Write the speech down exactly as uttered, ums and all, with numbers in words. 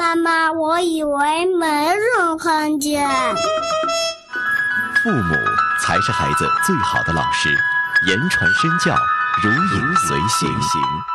妈妈，我以为没人看见。 父母才是孩子最好的老师，言传身教，如影随形。